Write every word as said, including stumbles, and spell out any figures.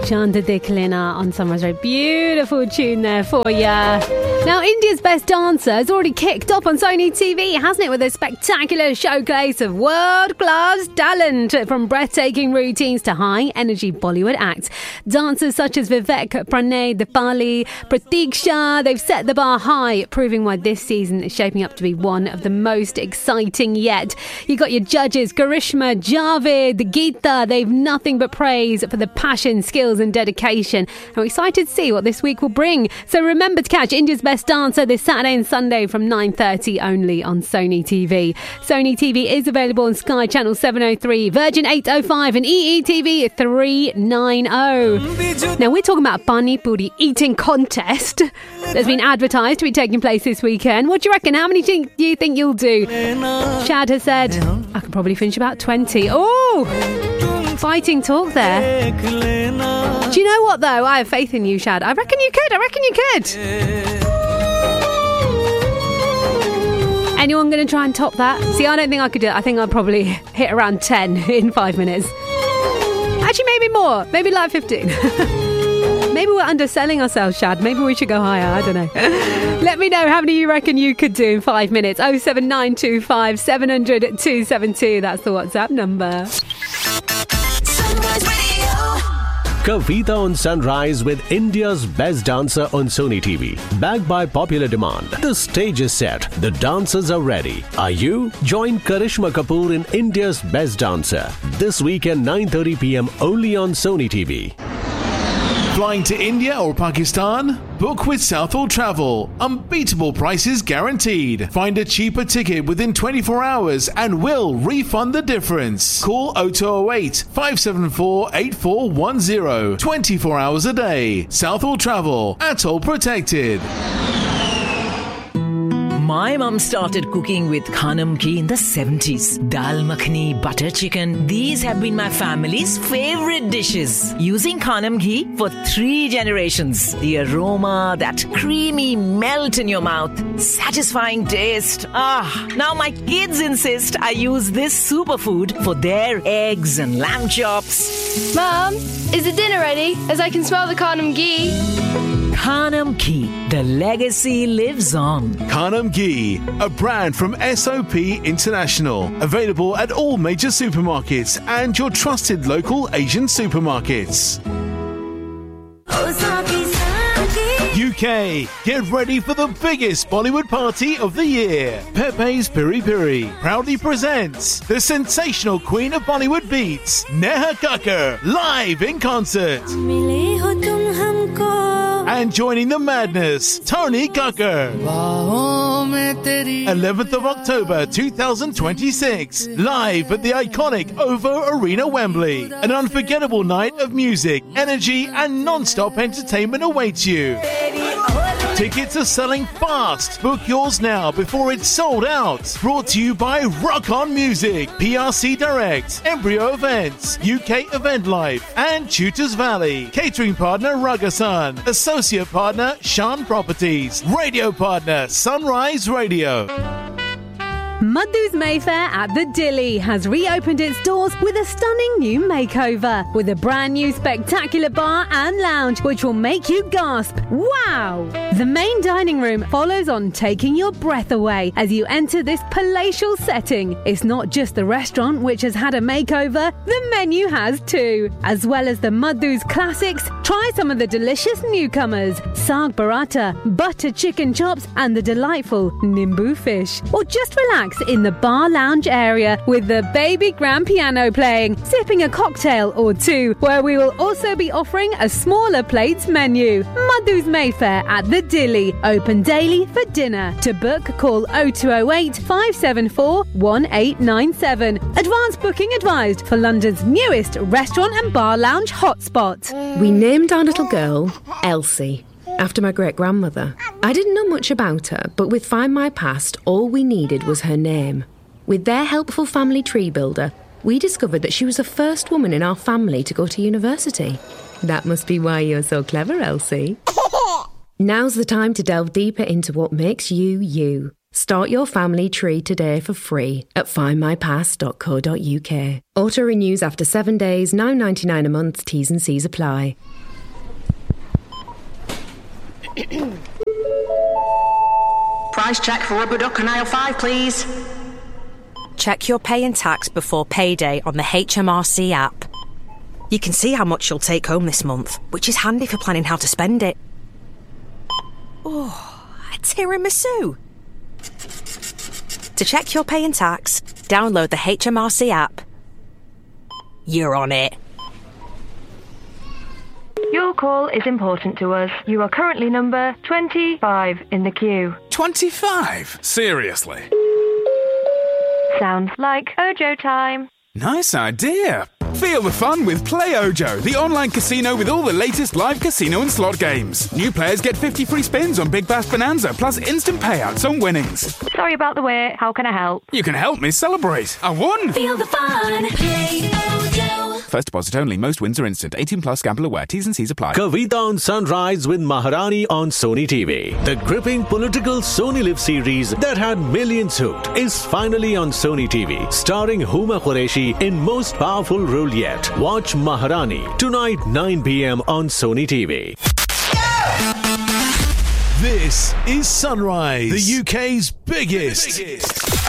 Chanda Declina on Sunrise Road. Beautiful tune there for ya. Now, India's Best Dancer has already kicked off on Sony T V, hasn't it, with a spectacular showcase of world-class talent, from breathtaking routines to high-energy Bollywood acts. Dancers such as Vivek, Pranay, Dipali, Pratiksha, they've set the bar high, proving why this season is shaping up to be one of the most exciting yet. You got your judges, Karishma, Javed, Geeta. They've nothing but praise for the passion, skills and dedication. And we're excited to see what this week will bring. So remember to catch India's Best Dancer this Saturday and Sunday from nine thirty only on Sony T V. Sony T V is available on Sky Channel seven oh three, Virgin eight oh five and E E T V three ninety. Now we're talking about a Pani Puri eating contest that's been advertised to be taking place this weekend. What do you reckon? How many do you think you'll do? Shad has said, I could probably finish about twenty. Oh, fighting talk there. Do you know what though? I have faith in you, Shad. I reckon you could. I reckon you could. Anyone going to try and top that? See, I don't think I could do it. I think I'll probably hit around ten in five minutes. Actually, maybe more. Maybe like fifteen. Maybe we're underselling ourselves, Shad. Maybe we should go higher. I don't know. Let me know how many you reckon you could do in five minutes. oh seven nine two five seven hundred two seven two. That's the WhatsApp number. Kavita on Sunrise with India's Best Dancer on Sony T V. Backed by popular demand. The stage is set. The dancers are ready. Are you? Join Karishma Kapoor in India's Best Dancer this weekend nine thirty p.m. only on Sony T V. Flying to India or Pakistan? Book with Southall Travel. Unbeatable prices guaranteed. Find a cheaper ticket within twenty-four hours and we'll refund the difference. Call oh two oh eight, five seven four, eight four one oh. twenty-four hours a day. Southall Travel. Atoll protected. My mum started cooking with Khanam ghee in the seventies. Dal makhani, butter chicken, these have been my family's favorite dishes. Using Khanam ghee for three generations. The aroma, that creamy melt in your mouth, satisfying taste. Ah, now my kids insist I use this superfood for their eggs and lamb chops. Mum, is the dinner ready? As I can smell the Khanam ghee. Khanam ghee, the legacy lives on. Khanam ghee, a brand from S O P International. Available at all major supermarkets and your trusted local Asian supermarkets. U K, get ready for the biggest Bollywood party of the year. Pepe's Piri Piri proudly presents the sensational queen of Bollywood beats, Neha Kakkar, live in concert. And joining the madness, Tony Kakkar. eleventh of October twenty twenty-six, live at the iconic OVO Arena, Wembley. An unforgettable night of music, energy and non-stop entertainment awaits you. Tickets are selling fast. Book yours now before it's sold out. Brought to you by Rock On Music, P R C Direct, Embryo Events, U K Event Life, and Tutors Valley. Catering partner Ragasan. Associate partner Shan Properties. Radio partner Sunrise Radio. Madhu's Mayfair at the Dilly has reopened its doors with a stunning new makeover, with a brand new spectacular bar and lounge which will make you gasp. Wow! The main dining room follows on, taking your breath away as you enter this palatial setting. It's not just the restaurant which has had a makeover, the menu has too. As well as the Madhu's classics, try some of the delicious newcomers, Saag Paratha, butter chicken chops and the delightful Nimbu fish. Or just relax in the bar lounge area with the baby grand piano playing, sipping a cocktail or two, where we will also be offering a smaller plates menu. Madhu's Mayfair at the Dilly, open daily for dinner. To book, call oh two oh eight, five seven four, one eight nine seven. Advance booking advised for London's newest restaurant and bar lounge hotspot. We named our little girl Elsie, after my great-grandmother. I didn't know much about her, but with Find My Past, all we needed was her name. With their helpful family tree builder, we discovered that she was the first woman in our family to go to university. That must be why you're so clever, Elsie. Now's the time to delve deeper into what makes you, you. Start your family tree today for free at find my past dot co dot uk. Auto renews after seven days, nine ninety-nine a month, T's and C's apply. Price check for rubber duck on aisle five, please. Check your pay and tax before payday on the H M R C app. You can see how much you'll take home this month, which is handy for planning how to spend it. Oh, a tiramisu. To check your pay and tax, download the H M R C app. You're on it. Your call is important to us. You are currently number twenty-five in the queue. twenty-five? Seriously? Sounds like Ojo time. Nice idea. Feel the fun with Play Ojo, the online casino with all the latest live casino and slot games. New players get fifty free spins on Big Bass Bonanza, plus instant payouts on winnings. Sorry about the wait. How can I help? You can help me celebrate. I won! Feel the fun. Play Ojo. First deposit only. Most wins are instant. eighteen plus. Gamble aware. T's and C's apply. Kavita on Sunrise with Maharani on Sony T V. The gripping political Sony Live series that had millions hooked is finally on Sony T V, starring Huma Qureshi in most powerful role yet. Watch Maharani tonight nine p.m. on Sony T V. This is Sunrise, the U K's biggest, biggest.